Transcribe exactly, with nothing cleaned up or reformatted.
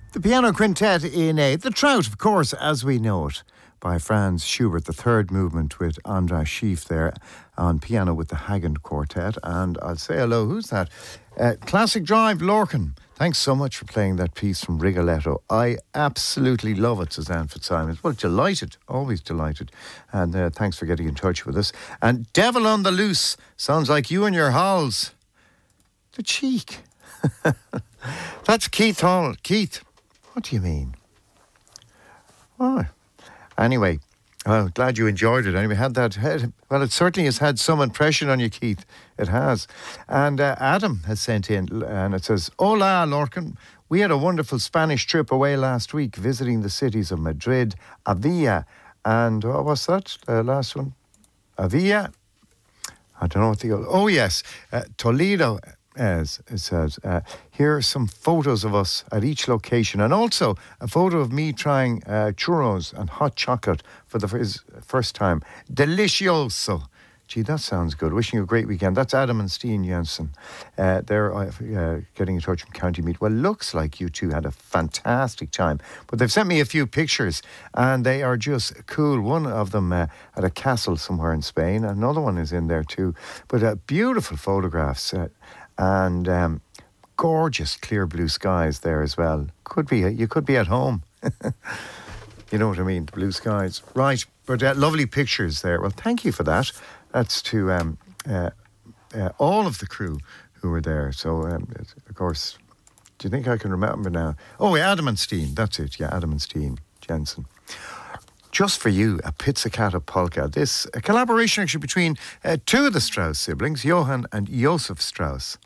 The piano quintet in A. The Trout, of course, as we know it, by Franz Schubert, the third movement with Andras Schiff there on piano with the Haggard Quartet. And I'll say hello, who's that? Uh, Classic Drive, Lorcan. Thanks so much for playing that piece from Rigoletto. I absolutely love it, Suzanne Fitzsimons. Well, delighted, always delighted. And uh, thanks for getting in touch with us. And Devil on the Loose, sounds like you and your Halls. The cheek. That's Keith Hall. Keith, what do you mean? Oh, anyway, well, glad you enjoyed it. Anyway, had that head. Well, it certainly has had some impression on you, Keith. It has. And uh, Adam has sent in, and it says, Hola, Lorcan. We had a wonderful Spanish trip away last week, visiting the cities of Madrid, Avia, and what was that? The last one? Avia? I don't know what the other... Oh, yes. Uh, Toledo. As it says, uh, here are some photos of us at each location, and also a photo of me trying uh, churros and hot chocolate for the f- first time. Delicioso. Gee, that sounds good. Wishing you a great weekend. That's Adam and Steen Jensen. Uh, they're uh, uh, getting in touch from County Meath. Well, looks like you two had a fantastic time. But they've sent me a few pictures, and they are just cool. One of them uh, at a castle somewhere in Spain. Another one is in there too. But uh, beautiful photographs. Uh, And um, gorgeous clear blue skies there as well. Could be, you could be at home. You know what I mean, the blue skies. Right, but uh, lovely pictures there. Well, thank you for that. That's to um, uh, uh, all of the crew who were there. So, um, of course, do you think I can remember now? Oh, Adam and Steen, that's it. Yeah, Adam and Steen Jensen. Just for you, a Pizzicata Polka. This a collaboration actually between uh, two of the Strauss siblings, Johann and Josef Strauss.